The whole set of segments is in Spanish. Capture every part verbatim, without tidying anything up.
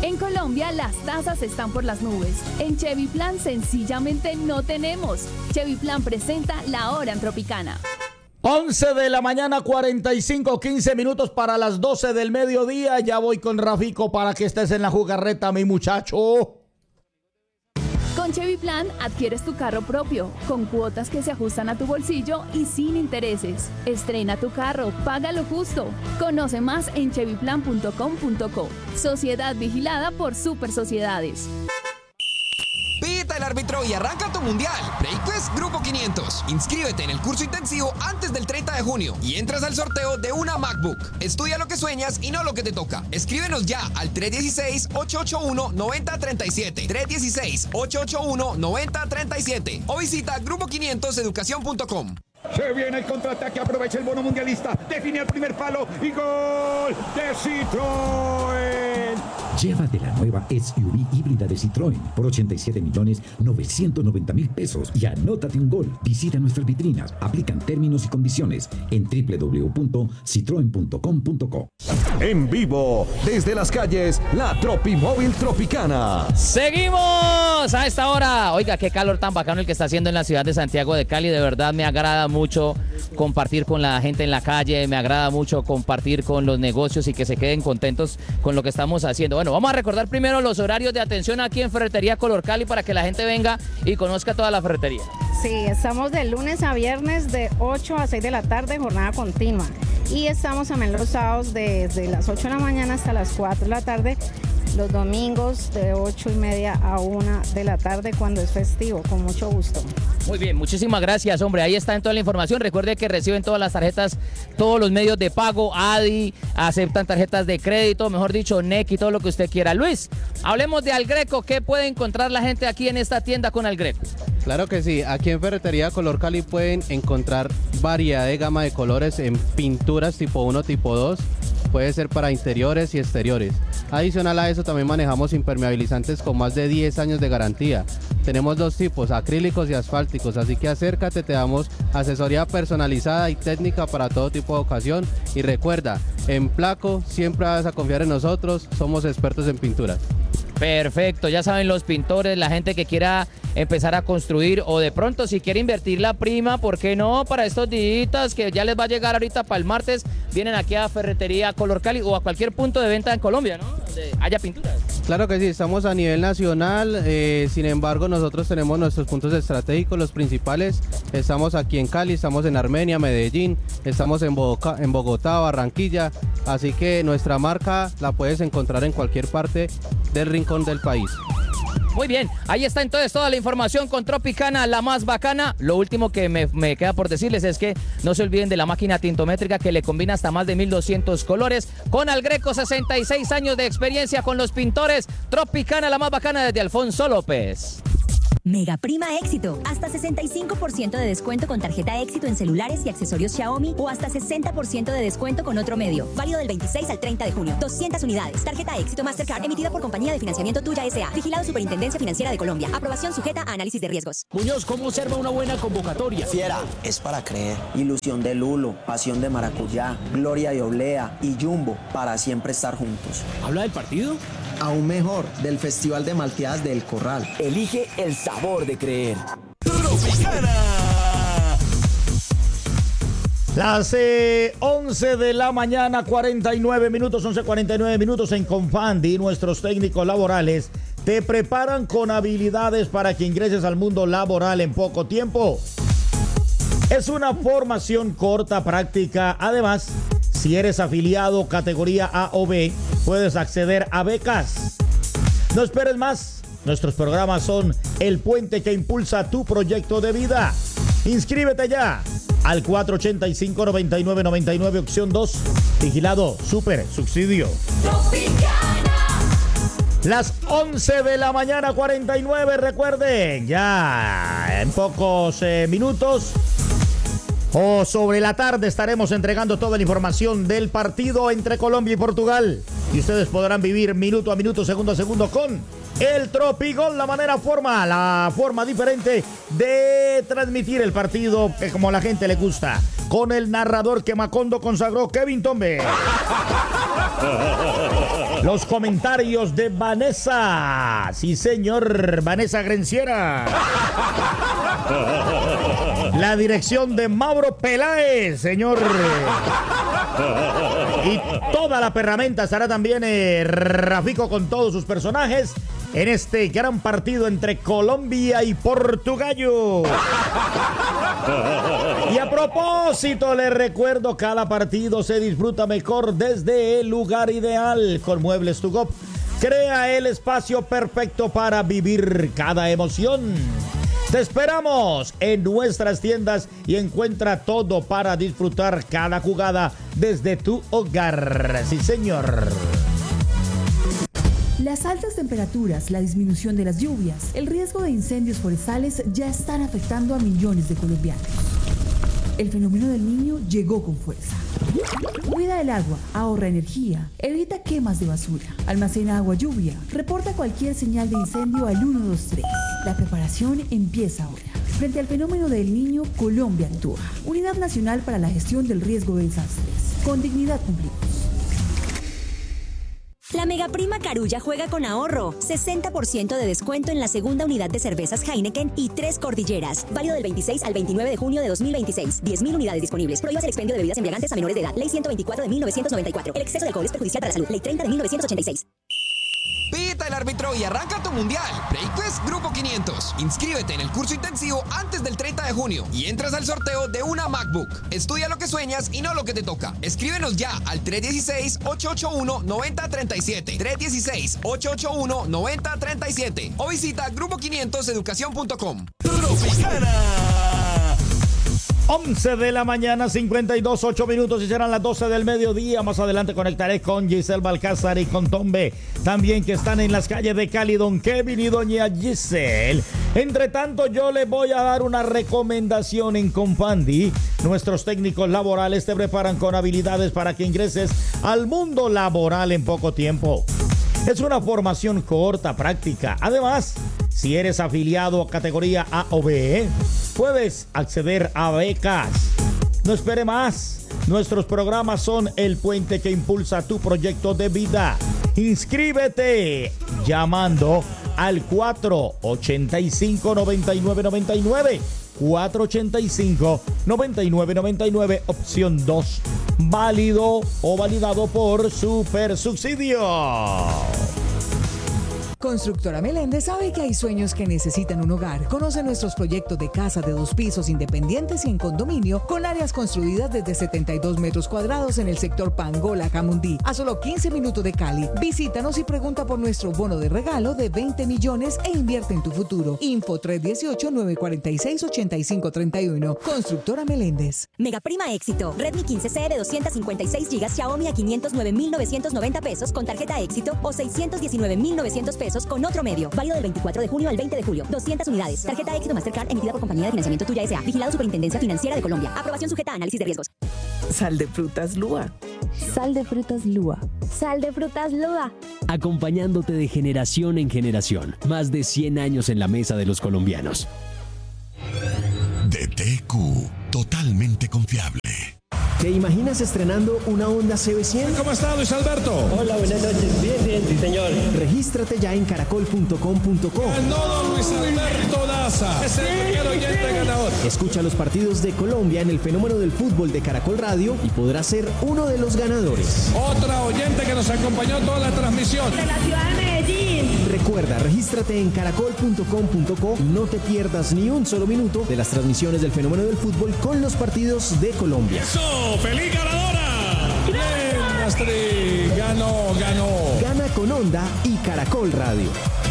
En Colombia las tasas están por las nubes. En Chevy Plan sencillamente no tenemos. Chevy Plan presenta La Hora en Tropicana. once de la mañana, cuarenta y cinco, quince minutos para las doce del mediodía. Ya voy con Rafico para que estés en la jugarreta, mi muchacho. Con Chevy Plan adquieres tu carro propio, con cuotas que se ajustan a tu bolsillo y sin intereses. Estrena tu carro, paga lo justo. Conoce más en chevy plan punto com punto co. Sociedad vigilada por Super Sociedades. Pita el árbitro y arranca tu mundial. PlayQuest Grupo quinientos. Inscríbete en el curso intensivo antes del treinta de junio y entras al sorteo de una MacBook. Estudia lo que sueñas y no lo que te toca. Escríbenos ya al tres uno seis, ocho ocho uno, nueve cero tres siete. tres uno seis, ocho ocho uno, nueve cero tres siete. O visita grupo quinientos educación punto com. Se viene el contraataque, aprovecha el bono mundialista, define el primer palo y gol de Citroën. Llévate la nueva S U V híbrida de Citroën por ochenta y siete millones novecientos noventa mil pesos y anótate un gol. Visita nuestras vitrinas, aplican términos y condiciones en doble u doble u doble u punto citroen punto com punto co. En vivo, desde las calles, la Tropimóvil Tropicana. Seguimos a esta hora. Oiga, qué calor tan bacano el que está haciendo en la ciudad de Santiago de Cali. De verdad me agrada mucho compartir con la gente en la calle, me agrada mucho compartir con los negocios y que se queden contentos con lo que estamos haciendo. Bueno, vamos a recordar primero los horarios de atención aquí en Ferretería Color Cali para que la gente venga y conozca toda la ferretería. Sí, estamos de lunes a viernes de ocho a seis de la tarde, jornada continua. Y estamos también los sábados desde las ocho de la mañana hasta las cuatro de la tarde. Los domingos de ocho y media a una de la tarde cuando es festivo, con mucho gusto. Muy bien, muchísimas gracias, hombre. Ahí está en toda la información. Recuerde que reciben todas las tarjetas, todos los medios de pago, A D I, aceptan tarjetas de crédito, mejor dicho, N E C y todo lo que usted quiera. Luis, hablemos de Algreco. ¿Qué puede encontrar la gente aquí en esta tienda con Algreco? Claro que sí, aquí en Ferretería Color Cali pueden encontrar variedad de gama de colores en pinturas tipo uno, tipo dos. Puede ser para interiores y exteriores. Adicional a eso también manejamos impermeabilizantes con más de diez años de garantía. Tenemos dos tipos, acrílicos y asfálticos, así que acércate, te damos asesoría personalizada y técnica para todo tipo de ocasión. Y recuerda, en Placo siempre vas a confiar en nosotros, somos expertos en pinturas. Perfecto, ya saben los pintores, la gente que quiera empezar a construir o de pronto si quiere invertir la prima, ¿por qué no? Para estos días que ya les va a llegar ahorita para el martes, vienen aquí a Ferretería Color Cali o a cualquier punto de venta en Colombia, ¿no? Donde haya pinturas. Claro que sí, estamos a nivel nacional, eh, sin embargo nosotros tenemos nuestros puntos estratégicos, los principales. Estamos aquí en Cali, estamos en Armenia, Medellín, estamos en Bogotá, en Bogotá, Barranquilla, así que nuestra marca la puedes encontrar en cualquier parte del rincón del país. Muy bien, ahí está entonces toda la información con Tropicana, la más bacana. Lo último que me, me queda por decirles es que no se olviden de la máquina tintométrica que le combina hasta más de mil doscientos colores. Con Algreco, sesenta y seis años de experiencia con los pintores. Tropicana, la más bacana desde Alfonso López. Mega Prima Éxito. Hasta sesenta y cinco por ciento de descuento con tarjeta Éxito en celulares y accesorios Xiaomi o hasta sesenta por ciento de descuento con otro medio. Válido del veintiséis al treinta de junio. doscientas unidades. Tarjeta Éxito Mastercard emitida por Compañía de Financiamiento Tuya S A. Vigilado Superintendencia Financiera de Colombia. Aprobación sujeta a análisis de riesgos. Muñoz, ¿cómo observa una buena convocatoria? Fiera, es para creer. Ilusión de Lulo, pasión de maracuyá, gloria de oblea y Jumbo para siempre estar juntos. ¿Habla del partido? Aún mejor, del Festival de Malteadas del Corral. Elige el sabor de creer. Tropicana. Las eh, once de la mañana, cuarenta y nueve minutos, once cuarenta y nueve minutos en Confandi. Nuestros técnicos laborales te preparan con habilidades para que ingreses al mundo laboral en poco tiempo. Es una formación corta, práctica. Además, si eres afiliado categoría A o B, puedes acceder a becas. No esperes más. Nuestros programas son el puente que impulsa tu proyecto de vida. Inscríbete ya al cuatro ochenta y cinco, noventa y nueve, noventa y nueve, opción dos. Vigilado Super Subsidio. Las once de la mañana, cuarenta y nueve. Recuerden, ya en pocos eh, minutos o sobre la tarde estaremos entregando toda la información del partido entre Colombia y Portugal. Y ustedes podrán vivir minuto a minuto, segundo a segundo con el Tropigol, la manera forma, la forma diferente de transmitir el partido que como a la gente le gusta. Con el narrador que Macondo consagró, Kevin Tombe. Los comentarios de Vanessa. Sí, señor, Vanessa Grenciera. La dirección de Mauro Peláez, señor. Y toda la perramenta estará también eh, Rafico con todos sus personajes en este gran partido entre Colombia y Portugal. Y a propósito, les recuerdo, cada partido se disfruta mejor desde el lugar ideal. Con Muebles to Go, crea el espacio perfecto para vivir cada emoción. Te esperamos en nuestras tiendas y encuentra todo para disfrutar cada jugada desde tu hogar. Sí, señor. Las altas temperaturas, la disminución de las lluvias, el riesgo de incendios forestales ya están afectando a millones de colombianos. El fenómeno del Niño llegó con fuerza. Cuida el agua, ahorra energía, evita quemas de basura, almacena agua lluvia, reporta cualquier señal de incendio al uno dos tres. La preparación empieza ahora. Frente al fenómeno del Niño, Colombia actúa. Unidad Nacional para la Gestión del Riesgo de Desastres. Con dignidad cumplimos. La Megaprima Carulla juega con ahorro. sesenta por ciento de descuento en la segunda unidad de cervezas Heineken y tres Cordilleras. Válido del veintiséis al veintinueve de junio de dos mil veintiséis. diez mil unidades disponibles. Prohíbas el expendio de bebidas embriagantes a menores de edad. Ley ciento veinticuatro de mil novecientos noventa y cuatro. El exceso de alcohol es perjudicial para la salud. Ley treinta de mil novecientos ochenta y seis. Pita el árbitro y arranca tu mundial. PlayQuest Grupo quinientos. Inscríbete en el curso intensivo antes del treinta de junio y entras al sorteo de una MacBook. Estudia lo que sueñas y no lo que te toca. Escríbenos ya al tres uno seis, ocho ocho uno, nueve cero tres siete. tres uno seis, ocho ocho uno, nueve cero tres siete. O visita grupo quinientos educación punto com. once de la mañana, cincuenta y dos, ocho minutos y serán las doce del mediodía. Más adelante conectaré con Giselle Balcázar y con Tombe, también que están en las calles de Cali, don Kevin y doña Giselle. Entre tanto, yo les voy a dar una recomendación en Confandi. Nuestros técnicos laborales te preparan con habilidades para que ingreses al mundo laboral en poco tiempo. Es una formación corta, práctica. Además, si eres afiliado a categoría A o B, puedes acceder a becas. No espere más. Nuestros programas son el puente que impulsa tu proyecto de vida. Inscríbete llamando al cuatro ocho cinco, nueve nueve nueve nueve. cuatro ocho cinco, nueve nueve nueve nueve, opción dos. Válido o validado por Super Subsidio. Constructora Meléndez sabe que hay sueños que necesitan un hogar. Conoce nuestros proyectos de casa de dos pisos independientes y en condominio con áreas construidas desde setenta y dos metros cuadrados en el sector Pangola, Jamundí, a solo quince minutos de Cali. Visítanos y pregunta por nuestro bono de regalo de veinte millones e invierte en tu futuro. Info tres uno ocho, nueve cuatro seis, ocho cinco tres uno. Constructora Meléndez. Megaprima Éxito. Redmi quince C de doscientos cincuenta y seis gigas Xiaomi a quinientos nueve mil novecientos noventa pesos con tarjeta Éxito o seiscientos diecinueve mil novecientos pesos con otro medio. Válido del veinticuatro de junio al veinte de julio. doscientas unidades. Tarjeta Éxito Mastercard emitida por Compañía de Financiamiento Tuya S A. Vigilado Superintendencia Financiera de Colombia. Aprobación sujeta a análisis de riesgos. Sal de frutas Lua. Sal de frutas Lua. Sal de frutas Lua. Acompañándote de generación en generación. Más de cien años en la mesa de los colombianos. D T Q. Totalmente confiable. ¿Te imaginas estrenando una Honda C B cien? ¿Cómo está, Luis Alberto? Hola, buenas noches. Bien, bien, sí, señor. Regístrate ya en caracol punto com punto co. No, don Luis Alberto Daza. Es el primer oyente ganador. Escucha los partidos de Colombia en el fenómeno del fútbol de Caracol Radio y podrás ser uno de los ganadores. Otra oyente que nos acompañó toda la transmisión. De la ciudad de Medellín. Recuerda, regístrate en caracol punto com punto co y no te pierdas ni un solo minuto de las transmisiones del fenómeno del fútbol con los partidos de Colombia. ¡Eso! ¡Feliz ganadora! ¡Bien, Astrid! ¡Ganó, ganó! Gana con Honda y Caracol Radio.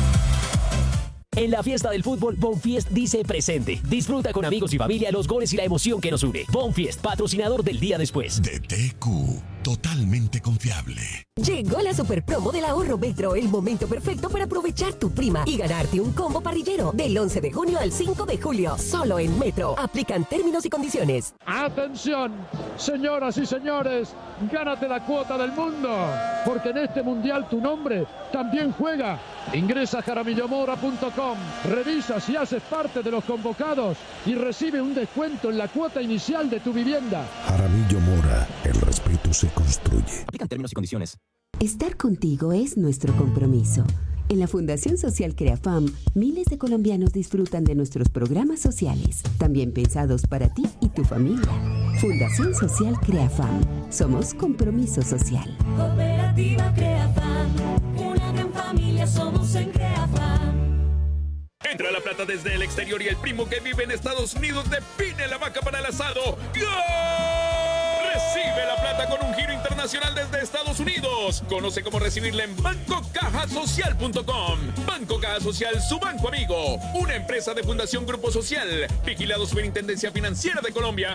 En la fiesta del fútbol, Bonfiest dice presente. Disfruta con amigos y familia los goles y la emoción que nos une. Bonfiest, patrocinador del día después. D T Q, totalmente confiable. Llegó la super promo del ahorro Metro, el momento perfecto para aprovechar tu prima y ganarte un combo parrillero del once de junio al cinco de julio. Solo en Metro. Aplican términos y condiciones. Atención, señoras y señores, gánate la cuota del mundo, porque en este mundial tu nombre también juega. Ingresa a jaramillo mora punto com, revisa si haces parte de los convocados y recibe un descuento en la cuota inicial de tu vivienda. Jaramillo Mora, el respeto se construye. Aplican términos y condiciones. Estar contigo es nuestro compromiso. En la Fundación Social CreaFam, miles de colombianos disfrutan de nuestros programas sociales, también pensados para ti y tu familia. Fundación Social CreaFam. Somos compromiso social. Cooperativa CreaFam. Una gran familia somos en CreaFam. Entra la plata desde el exterior y el primo que vive en Estados Unidos define la vaca para el asado. ¡Gol! Recibe la plata con un giro internacional desde Estados Unidos. Conoce cómo recibirla en banco caja social punto com. Banco Caja Social, su banco amigo. Una empresa de Fundación Grupo Social. Vigilado Superintendencia Financiera de Colombia.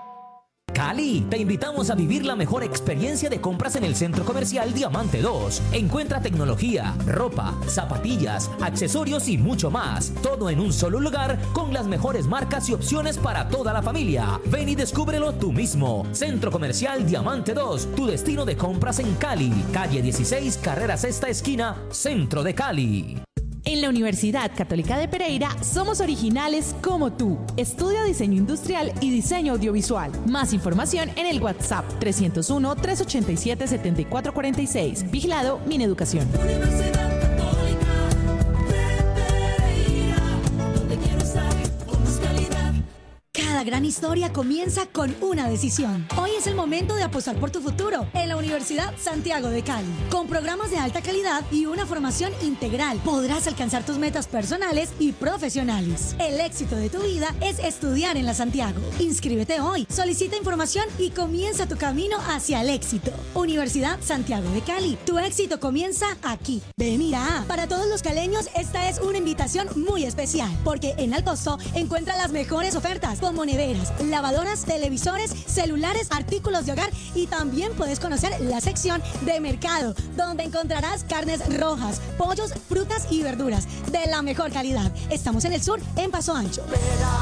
Cali, te invitamos a vivir la mejor experiencia de compras en el Centro Comercial Diamante dos. Encuentra tecnología, ropa, zapatillas, accesorios y mucho más. Todo en un solo lugar con las mejores marcas y opciones para toda la familia. Ven y descúbrelo tú mismo. Centro Comercial Diamante dos, tu destino de compras en Cali. Calle dieciséis, carrera sexta esquina, Centro de Cali. En la Universidad Católica de Pereira somos originales como tú. Estudia diseño industrial y diseño audiovisual. Más información en el WhatsApp trescientos uno, trescientos ochenta y siete, setenta y cuatro cuarenta y seis. Vigilado Mineducación. Universidad Católica de Pereira, donde quiero estar con más calidad. Cada gran historia comienza con una decisión. Hoy es el momento de apostar por tu futuro en la Universidad Santiago de Cali. Con programas de alta calidad y una formación integral, podrás alcanzar tus metas personales y profesionales. El éxito de tu vida es estudiar en la Santiago. Inscríbete hoy, solicita información y comienza tu camino hacia el éxito. Universidad Santiago de Cali. Tu éxito comienza aquí. Ven, mira, para todos los caleños esta es una invitación muy especial, porque en Alcosto encuentra las mejores ofertas como neveras, lavadoras, televisores, celulares, artículos de hogar y también puedes conocer la sección de mercado, donde encontrarás carnes rojas, pollos, frutas y verduras de la mejor calidad. Estamos en el sur, en Paso Ancho. Verás